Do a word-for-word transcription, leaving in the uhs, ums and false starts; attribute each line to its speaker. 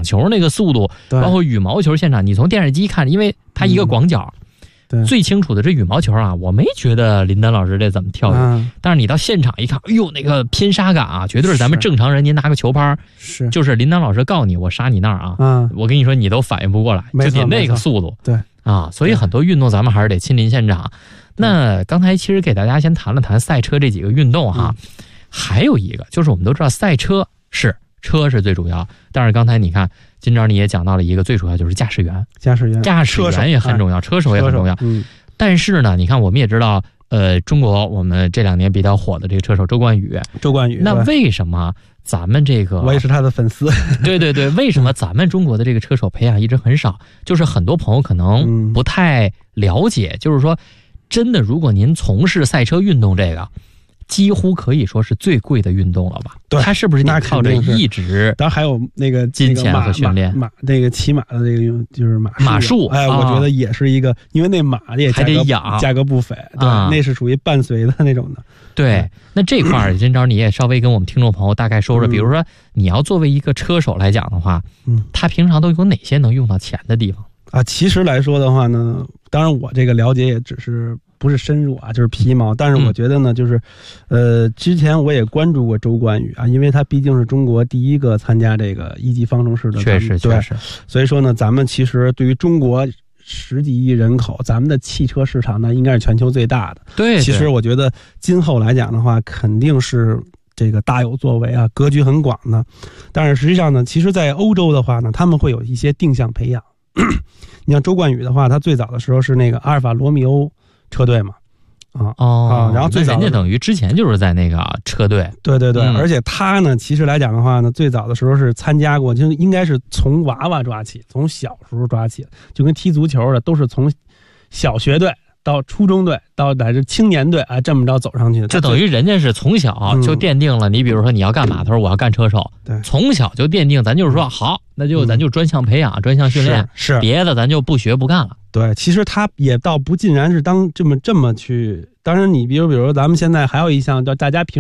Speaker 1: 球那个速度，包括羽毛球现场，你从电视机看，因为它一个广角。嗯
Speaker 2: 对，
Speaker 1: 最清楚的这羽毛球啊，我没觉得林丹老师这怎么跳跃、嗯，但是你到现场一看，哎呦，那个拼杀感啊，绝对是咱们正常人，您拿个球拍，
Speaker 2: 是
Speaker 1: 就是林丹老师告你，我杀你那儿啊，
Speaker 2: 嗯，
Speaker 1: 我跟你说，你都反应不过来，就你那个速度，
Speaker 2: 对
Speaker 1: 啊，所以很多运动咱们还是得亲临现场。那刚才其实给大家先谈了谈赛车这几个运动哈，嗯、还有一个就是我们都知道赛车是车是最主要，但是刚才你看。今朝你也讲到了一个最主要就是驾驶员，
Speaker 2: 驾驶员，
Speaker 1: 驾驶员也很重要，车手也很重要。
Speaker 2: 嗯，
Speaker 1: 但是呢，你看我们也知道，呃，中国我们这两年比较火的这个车手周冠宇，
Speaker 2: 周冠宇，
Speaker 1: 那为什么咱们这个
Speaker 2: 我也是他的粉丝？
Speaker 1: 对对对，为什么咱们中国的这个车手培养一直很少？就是很多朋友可能不太了解，嗯、就是说，真的，如果您从事赛车运动这个。几乎可以说是最贵的运动了吧？
Speaker 2: 对，
Speaker 1: 他是不是得靠着一直？
Speaker 2: 当然还有那个
Speaker 1: 金钱和训练，
Speaker 2: 马那个骑马的这个就是马
Speaker 1: 马术，
Speaker 2: 哎，我觉得也是一个，因为那马也
Speaker 1: 还得养，
Speaker 2: 价格不菲，对，那是属于伴随的那种的。
Speaker 1: 对，那这块儿今朝你也稍微跟我们听众朋友大概说说，比如说你要作为一个车手来讲的话，嗯，他平常都有哪些能用到钱的地方
Speaker 2: 啊？其实来说的话呢，当然我这个了解也只是。不是深入啊，就是皮毛。但是我觉得呢，就是，呃，之前我也关注过周冠宇啊，因为他毕竟是中国第一个参加这个一级方程式的，
Speaker 1: 确实确实。
Speaker 2: 所以说呢，咱们其实对于中国十几亿人口，咱们的汽车市场呢，应该是全球最大的。
Speaker 1: 对，
Speaker 2: 其实我觉得今后来讲的话，肯定是这个大有作为啊，格局很广的。但是实际上呢，其实在欧洲的话呢，他们会有一些定向培养。你像周冠宇的话，他最早的时候是那个阿尔法罗密欧。车队嘛，啊
Speaker 1: 哦，
Speaker 2: 啊，然后最早
Speaker 1: 人家等于之前就是在那个车队，
Speaker 2: 对对对、嗯，而且他呢，其实来讲的话呢，最早的时候是参加过，就应该是从娃娃抓起，从小时候抓起，就跟踢足球的，都是从小学队到初中队到乃至青年队啊，这么着走上去的，
Speaker 1: 就等于人家是从小就奠定了。嗯、你比如说你要干嘛，他说我要干车手，
Speaker 2: 对，
Speaker 1: 从小就奠定，咱就是说好，那就咱就专项培养、嗯、专项训练，
Speaker 2: 是, 是
Speaker 1: 别的咱就不学不干了。
Speaker 2: 对，其实他也倒不尽然是当这么这么去，当然你比如比如咱们现在还有一项叫大家平。